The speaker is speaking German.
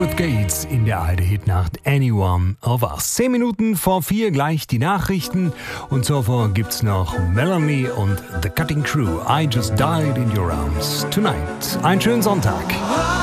Gut geht's in der ARD-Hitnacht Anyone of Us. 10 Minuten vor 4 gleich die Nachrichten und zuvor gibt's noch Melanie und The Cutting Crew. I Just Died in Your Arms Tonight. Einen schönen Sonntag.